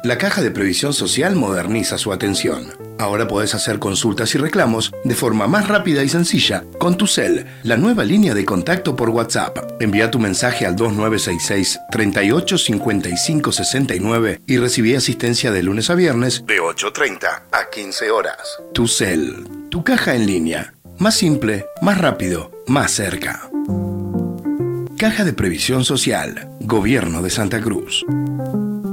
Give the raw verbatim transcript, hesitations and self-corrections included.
La Caja de Previsión Social moderniza su atención. Ahora podés hacer consultas y reclamos de forma más rápida y sencilla con tu cel, la nueva línea de contacto por WhatsApp. Envía tu mensaje al dos nueve seis seis, treinta y ocho, cincuenta y cinco, sesenta y nueve y recibí asistencia de lunes a viernes de ocho treinta a quince horas. Tu cel, tu caja en línea. Más simple, más rápido, más cerca. Caja de Previsión Social, Gobierno de Santa Cruz.